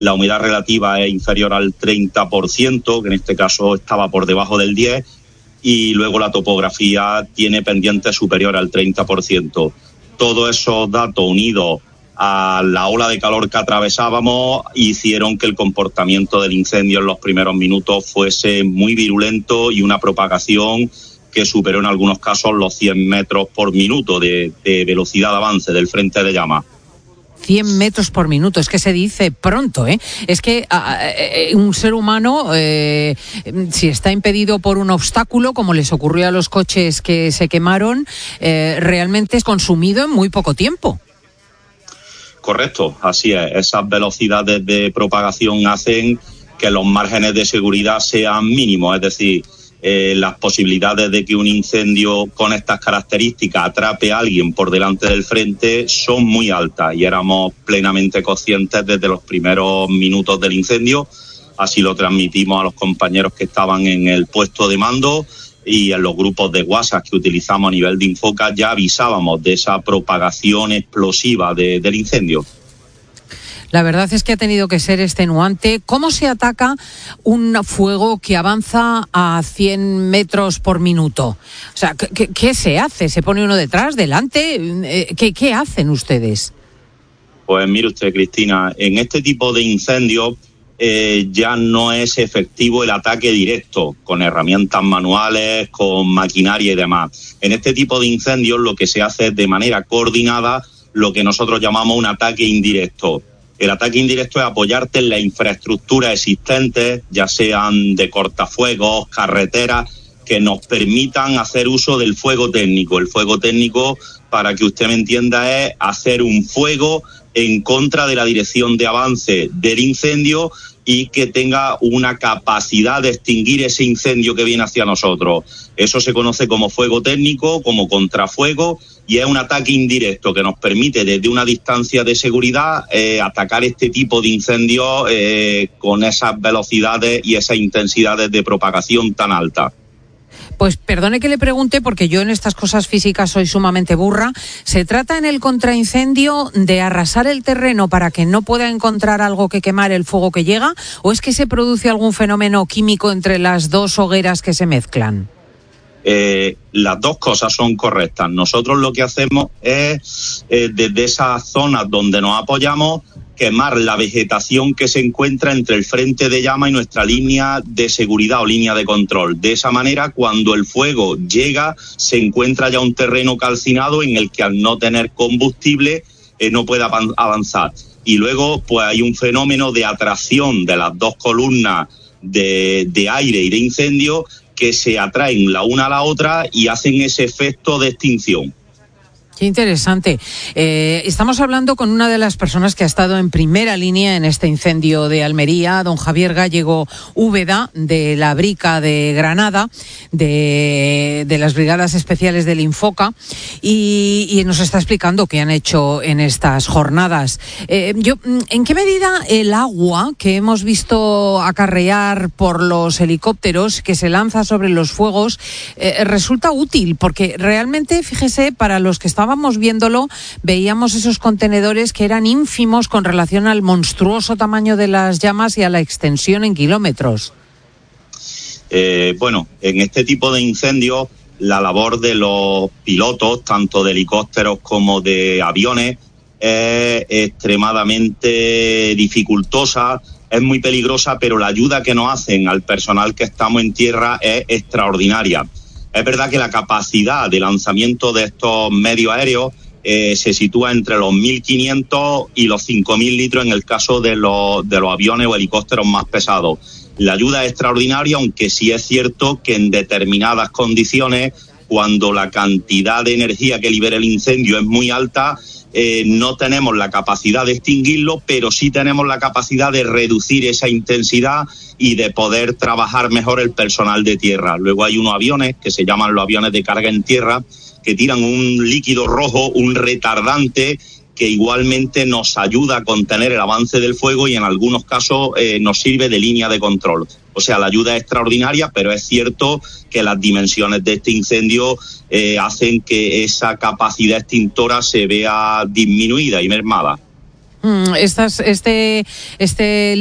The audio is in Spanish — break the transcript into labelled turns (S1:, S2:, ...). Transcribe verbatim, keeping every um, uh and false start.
S1: la humedad relativa es inferior al treinta por ciento, que en este caso estaba por debajo del diez por ciento, y luego la topografía tiene pendientes superior al treinta por ciento. Todos esos datos unidos a la ola de calor que atravesábamos hicieron que el comportamiento del incendio en los primeros minutos fuese muy virulento y una propagación que superó en algunos casos los cien metros por minuto de, de velocidad de avance del frente de llamas.
S2: cien metros por minuto, es que se dice pronto, ¿eh? Es que a, a, a, un ser humano, eh, si está impedido por un obstáculo, como les ocurrió a los coches que se quemaron, eh, realmente es consumido en muy poco tiempo.
S1: Correcto, así es. Esas velocidades de propagación hacen que los márgenes de seguridad sean mínimos, es decir, eh, las posibilidades de que un incendio con estas características atrape a alguien por delante del frente son muy altas y éramos plenamente conscientes desde los primeros minutos del incendio. Así lo transmitimos a los compañeros que estaban en el puesto de mando y en los grupos de WhatsApp que utilizamos a nivel de Infoca ya avisábamos de esa propagación explosiva de, del incendio.
S2: La verdad es que ha tenido que ser extenuante. ¿Cómo se ataca un fuego que avanza a cien metros por minuto? O sea, ¿qué, qué se hace? ¿Se pone uno detrás, delante? ¿Qué, qué hacen ustedes?
S1: Pues mire usted, Cristina, en este tipo de incendios eh, ya no es efectivo el ataque directo con herramientas manuales, con maquinaria y demás. En este tipo de incendios lo que se hace es de manera coordinada lo que nosotros llamamos un ataque indirecto. El ataque indirecto es apoyarte en la infraestructura existente, ya sean de cortafuegos, carreteras, que nos permitan hacer uso del fuego técnico. El fuego técnico, para que usted me entienda, es hacer un fuego en contra de la dirección de avance del incendio y que tenga una capacidad de extinguir ese incendio que viene hacia nosotros. Eso se conoce como fuego técnico, como contrafuego, y es un ataque indirecto que nos permite desde una distancia de seguridad eh, atacar este tipo de incendios eh, con esas velocidades y esas intensidades de propagación tan altas.
S2: Pues perdone que le pregunte, porque yo en estas cosas físicas soy sumamente burra. ¿Se trata en el contraincendio de arrasar el terreno para que no pueda encontrar algo que quemar el fuego que llega? ¿O es que se produce algún fenómeno químico entre las dos hogueras que se mezclan?
S1: Eh, las dos cosas son correctas. Nosotros lo que hacemos es, eh, desde esas zonas donde nos apoyamos, quemar la vegetación que se encuentra entre el frente de llama y nuestra línea de seguridad o línea de control. De esa manera, cuando el fuego llega, se encuentra ya un terreno calcinado en el que al no tener combustible eh, no puede avanzar. Y luego pues hay un fenómeno de atracción de las dos columnas de, de aire y de incendio que se atraen la una a la otra y hacen ese efecto de extinción.
S2: Qué interesante. Eh, estamos hablando con una de las personas que ha estado en primera línea en este incendio de Almería, don Javier Gallego Úbeda, de la Brica de Granada, de, de las Brigadas Especiales del Infoca, y, y nos está explicando qué han hecho en estas jornadas. Eh, yo, ¿en qué medida el agua que hemos visto acarrear por los helicópteros que se lanza sobre los fuegos eh, resulta útil? Porque realmente, fíjese, para los que estaban Estábamos viéndolo, veíamos esos contenedores que eran ínfimos con relación al monstruoso tamaño de las llamas y a la extensión en kilómetros.
S1: Eh, bueno, en este tipo de incendios, la labor de los pilotos, tanto de helicópteros como de aviones, es extremadamente dificultosa, es muy peligrosa, pero la ayuda que nos hacen al personal que estamos en tierra es extraordinaria. Es verdad que la capacidad de lanzamiento de estos medios aéreos eh, se sitúa entre los mil quinientos y los cinco mil litros en el caso de los, de los aviones o helicópteros más pesados. La ayuda es extraordinaria, aunque sí es cierto que en determinadas condiciones, cuando la cantidad de energía que libera el incendio es muy alta, eh, no tenemos la capacidad de extinguirlo, pero sí tenemos la capacidad de reducir esa intensidad y de poder trabajar mejor el personal de tierra. Luego hay unos aviones que se llaman los aviones de carga en tierra, que tiran un líquido rojo, un retardante, que igualmente nos ayuda a contener el avance del fuego y en algunos casos eh, nos sirve de línea de control. O sea, la ayuda es extraordinaria, pero es cierto que las dimensiones de este incendio eh, hacen que esa capacidad extintora se vea disminuida y mermada.
S2: Estas, este, este